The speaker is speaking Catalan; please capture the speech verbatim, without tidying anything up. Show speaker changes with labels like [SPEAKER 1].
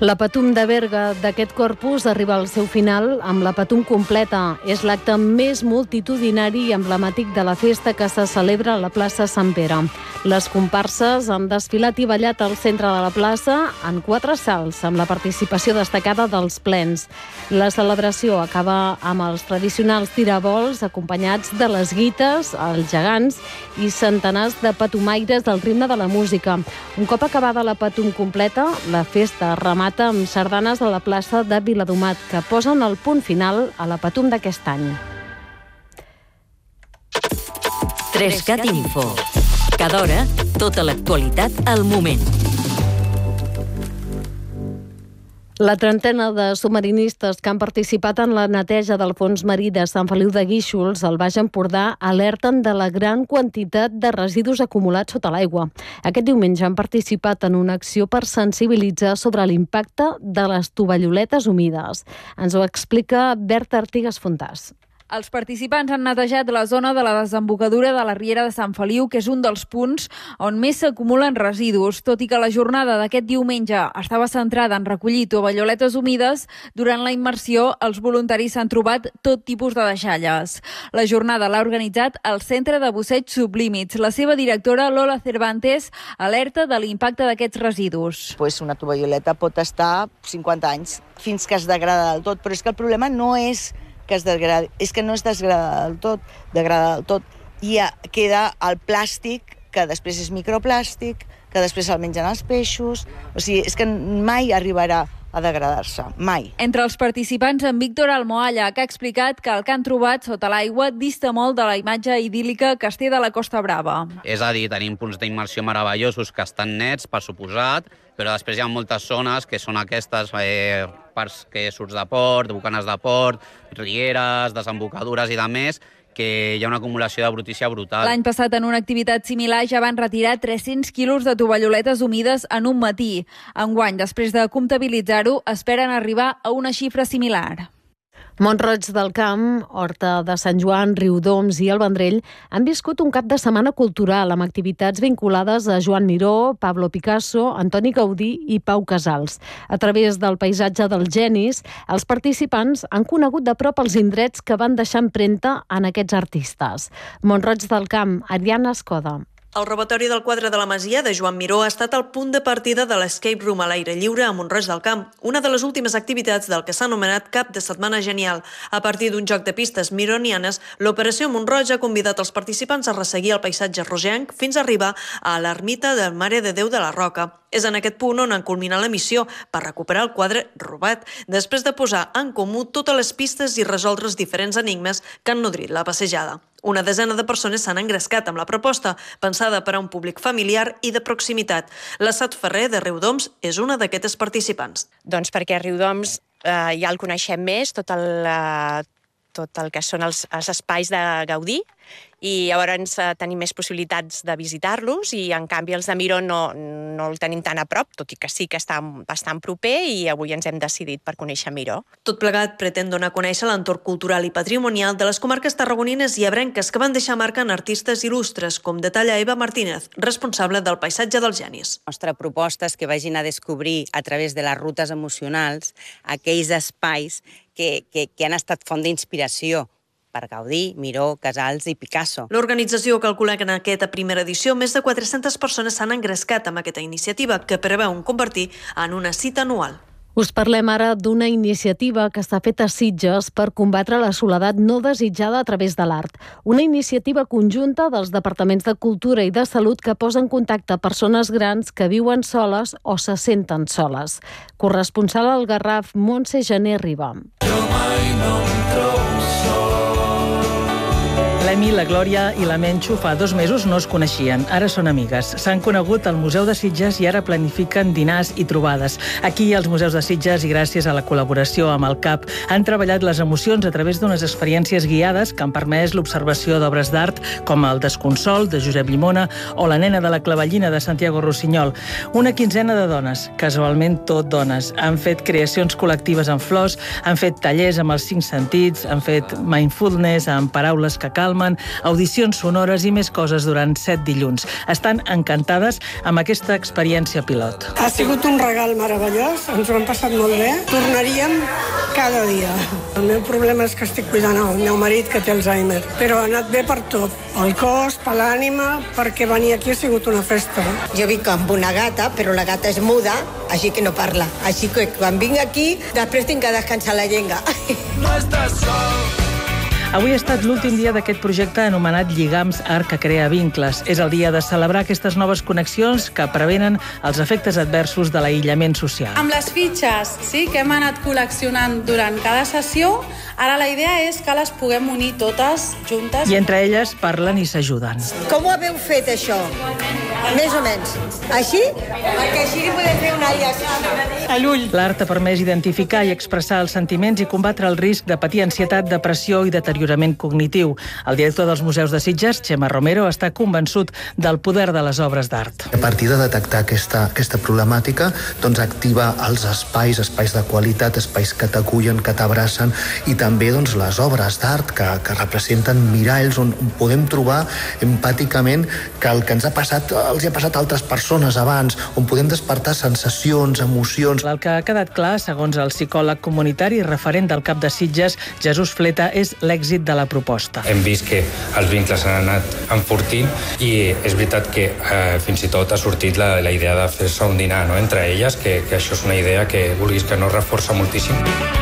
[SPEAKER 1] La Patum de Berga d'aquest corpus arriba al seu final amb la Patum completa. És l'acte més multitudinari i emblemàtic de la festa que se celebra a la plaça Sant Pere. Les comparses han desfilat i ballat al centre de la plaça en quatre salts, amb la participació destacada dels plens. La celebració acaba amb els tradicionals tirabols acompanyats de les guites, els gegants i centenars de patumaires del ritme de la música. Un cop acabada la Patum completa, la festa remata amb sardanes a la plaça de Viladomat, que posen el punt final a la Patum d'aquest any.
[SPEAKER 2] Trescat Info. Cada hora, tota l'actualitat al moment.
[SPEAKER 1] La trentena de submarinistes que han participat en la neteja del fons marí de Sant Feliu de Guíxols, al Baix Empordà, alerten de la gran quantitat de residus acumulats sota l'aigua. Aquest diumenge han participat en una acció per sensibilitzar sobre l'impacte de les tovalloletes humides. Ens ho explica Berta Artigas Fontàs.
[SPEAKER 3] Els participants han netejat la zona de la desembocadura de la Riera de Sant Feliu, que és un dels punts on més s'acumulen residus. Tot i que la jornada d'aquest diumenge estava centrada en recollir tovalloletes humides, durant la immersió els voluntaris s'han trobat tot tipus de deixalles. La jornada l'ha organitzat el Centre de Busseig Sublímits. La seva directora, Lola Cervantes, alerta de l'impacte d'aquests residus.
[SPEAKER 4] Pues una tovalloleta pot estar cinquanta anys fins que es degrada del tot, però és que el problema no és que es degrada, és que no es desgrada del tot, degrada del tot, i queda el plàstic, que després és microplàstic, que després el mengen els peixos, o sigui, és que mai arribarà a degradar-se, mai.
[SPEAKER 3] Entre els participants, en Víctor Almoalla, que ha explicat que el que han trobat sota l'aigua dista molt de la imatge idíl·lica que es té de la Costa Brava.
[SPEAKER 5] És a dir, tenim punts d'immersió meravellosos que estan nets, per suposat, però després hi ha moltes zones que són aquestes eh, parts que surts de port, bocanes de port, rieres, desembocadures i de més, que hi ha una acumulació de brutícia brutal.
[SPEAKER 3] L'any passat, en una activitat similar, ja van retirar tres-cents quilos de tovalloletes humides en un matí. Enguany, després de comptabilitzar-ho, esperen arribar a una xifra similar.
[SPEAKER 1] Mont-roig del Camp, Horta de Sant Joan, Riudoms i el Vendrell han viscut un cap de setmana cultural amb activitats vinculades a Joan Miró, Pablo Picasso, Antoni Gaudí i Pau Casals. A través del paisatge dels genis, els participants han conegut de prop els indrets que van deixar empremta en aquests artistes. Mont-roig del Camp, Ariana Escoda.
[SPEAKER 6] El robatori del quadre de la Masia de Joan Miró ha estat el punt de partida de l'Escape Room a l'aire lliure a Mont-roig del Camp, una de les últimes activitats del que s'ha anomenat Cap de Setmana Genial. A partir d'un joc de pistes mironianes, l'Operació Mont-roig ha convidat els participants a resseguir el paisatge rogenc fins a arribar a l'ermita del Mare de Déu de la Roca. És en aquest punt on han culminat la missió per recuperar el quadre robat, després de posar en comú totes les pistes i resoldre els diferents enigmes que han nodrit la passejada. Una desena de persones s'han engrescat amb la proposta, pensada per a un públic familiar i de proximitat. La Sat Ferrer, de Riudoms, és una d'aquestes participants.
[SPEAKER 7] Doncs perquè a Riudoms eh, ja el coneixem més, tot el, eh, tot el que són els, els espais de Gaudí, i llavors eh, tenim més possibilitats de visitar-los, i en canvi els de Miró no, no el tenim tan a prop, tot i que sí que està bastant proper, i avui ens hem decidit per conèixer Miró.
[SPEAKER 6] Tot plegat pretén donar a conèixer l'entorn cultural i patrimonial de les comarques tarragonines i ebrenques que van deixar marca en artistes il·lustres, com detalla Eva Martínez, responsable del paisatge dels genis.
[SPEAKER 8] La nostra proposta és que vagin a descobrir a través de les rutes emocionals aquells espais que, que, que han estat font d'inspiració per Gaudí, Miró, Casals i Picasso.
[SPEAKER 6] L'organització calcula que en aquesta primera edició més de quatre-centes persones s'han engrescat amb aquesta iniciativa, que preveu convertir en una cita anual.
[SPEAKER 1] Us parlem ara d'una iniciativa que està feta a Sitges per combatre la soledat no desitjada a través de l'art. Una iniciativa conjunta dels Departaments de Cultura i de Salut que posa en contacte persones grans que viuen soles o se senten soles. Corresponsal al Garraf, Montse Gené Riba.
[SPEAKER 9] Jo mai no em trobo sol.
[SPEAKER 10] L'Emi, la Glòria i la Menxo fa dos mesos no es coneixien. Ara són amigues. S'han conegut al Museu de Sitges i ara planifiquen dinars i trobades. Aquí, als Museus de Sitges, i gràcies a la col·laboració amb el C A P, han treballat les emocions a través d'unes experiències guiades que han permès l'observació d'obres d'art com el Desconsol, de Josep Llimona, o La nena de la clavellina, de Santiago Rossinyol. Una quinzena de dones, casualment tot dones, han fet creacions col·lectives en flors, han fet tallers amb els cinc sentits, han fet mindfulness amb paraules que calmen, sumen audicions sonores i més coses durant set dilluns. Estan encantades amb aquesta experiència pilot.
[SPEAKER 11] Ha sigut un regal meravellós, ens ho hem passat molt bé. Tornaríem cada dia. El meu problema és que estic cuidant el meu marit, que té Alzheimer, però ha anat bé per tot, pel cos, per l'ànima, perquè venir aquí ha sigut una festa.
[SPEAKER 12] Jo vinc amb una gata, però la gata és muda, així que no parla. Així que quan vinc aquí, després tinc que descansar la llengua.
[SPEAKER 9] No estàs sol.
[SPEAKER 10] Avui ha estat l'últim dia d'aquest projecte anomenat Lligams Art que crea vincles. És el dia de celebrar aquestes noves connexions que prevenen els efectes adversos de l'aïllament social.
[SPEAKER 13] Amb les fitxes sí, que hem anat col·leccionant durant cada sessió, ara la idea és que les puguem unir totes juntes.
[SPEAKER 10] I entre elles parlen i s'ajuden.
[SPEAKER 12] Com ho haveu fet, això? Més o menys. Així? Perquè així li podem fer una llaçada.
[SPEAKER 11] A l'ull.
[SPEAKER 10] L'art ha permès identificar i expressar els sentiments i combatre el risc de patir ansietat, depressió i deteriorament cognitiu. El director dels Museus de Sitges, Xema Romero, està convençut del poder de les obres d'art.
[SPEAKER 14] A partir de detectar aquesta, aquesta problemàtica, doncs activa els espais, espais de qualitat, espais que t'acullen, que t'abracen, i també doncs, les obres d'art que, que representen miralls on podem trobar empàticament que el que ens ha passat els hi ha passat a altres persones abans, on podem despertar sensacions, emocions.
[SPEAKER 10] El que ha quedat clar, segons el psicòleg comunitari i referent del CAP de Sitges, Jesús Fleta, és l'èxit de la proposta.
[SPEAKER 15] Hem vist que els vincles han anat enfortint i és veritat que eh, fins i tot ha sortit la, la idea de fer-se un dinar, no?, entre elles, que, que això és una idea que, vulguis que no, reforça moltíssim.